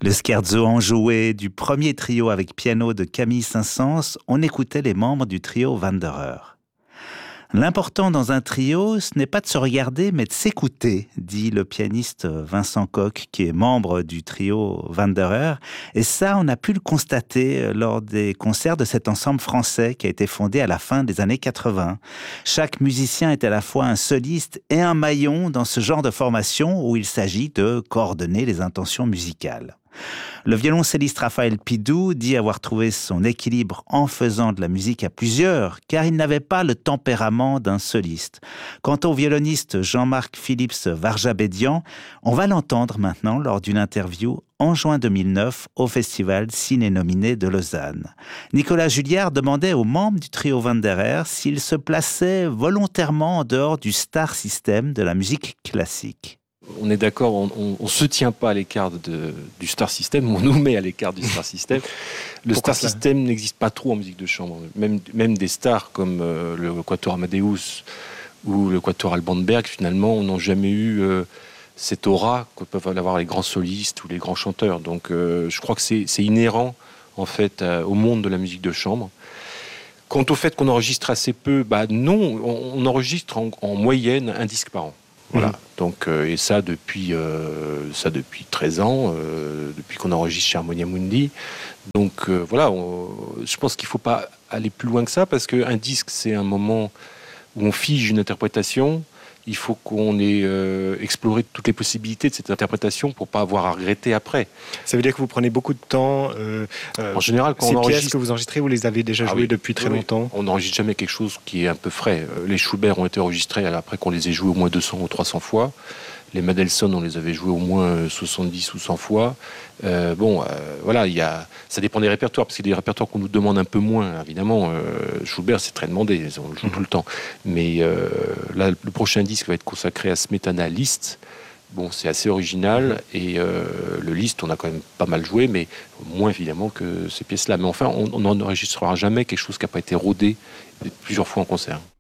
Le scherzo enjoué du premier trio avec piano de Camille Saint-Saëns, on écoutait les membres du trio Wanderer. L'important dans un trio, ce n'est pas de se regarder, mais de s'écouter, dit le pianiste Vincent Koch, qui est membre du trio Wanderer. Et ça, on a pu le constater lors des concerts de cet ensemble français qui a été fondé à la fin des années 80. Chaque musicien est à la fois un soliste et un maillon dans ce genre de formation où il s'agit de coordonner les intentions musicales. Le violoncelliste Raphaël Pidou dit avoir trouvé son équilibre en faisant de la musique à plusieurs, car il n'avait pas le tempérament d'un soliste. Quant au violoniste Jean-Marc Philips Varjabédian, on va l'entendre maintenant lors d'une interview en juin 2009 au festival Ciné-Nominé de Lausanne. Nicolas Julliard demandait aux membres du trio Wanderer s'ils se plaçaient volontairement en dehors du star system de la musique classique. On est d'accord, on se tient pas à l'écart du star system, on nous met à l'écart du star system. Le star system n'existe pas trop en musique de chambre. Même des stars comme le Quatuor Amadeus ou le Quatuor Alban Berg, finalement, n'ont jamais eu cette aura que peuvent avoir les grands solistes ou les grands chanteurs. Donc je crois que c'est inhérent en fait au monde de la musique de chambre. Quant au fait qu'on enregistre assez peu, non, on enregistre en moyenne un disque par an. Voilà. Donc, et ça depuis 13 ans, depuis qu'on enregistre chez Harmonia Mundi. Donc voilà, je pense qu'il ne faut pas aller plus loin que ça, parce qu'un disque, c'est un moment où on fige une interprétation. Il faut qu'on ait exploré toutes les possibilités de cette interprétation pour ne pas avoir à regretter après. Ça veut dire que vous prenez beaucoup de temps. En général, quand ces on enregistre, pièces que vous enregistrez, vous les avez déjà jouées depuis très longtemps. On n'enregistre jamais quelque chose qui est un peu frais. Les Schubert ont été enregistrés après qu'on les ait joués au moins 200 ou 300 fois. Les Mendelssohn, on les avait joués au moins 70 ou 100 fois. Voilà, ça dépend des répertoires, parce qu'il y a des répertoires qu'on nous demande un peu moins, évidemment. Schubert, c'est très demandé, on le joue tout le temps. Mais là, le prochain disque va être consacré à Smetana Liszt. Bon, c'est assez original, et le Liszt, on a quand même pas mal joué, mais moins évidemment que ces pièces-là. Mais enfin, on n'enregistrera jamais quelque chose qui n'a pas été rodé plusieurs fois en concert.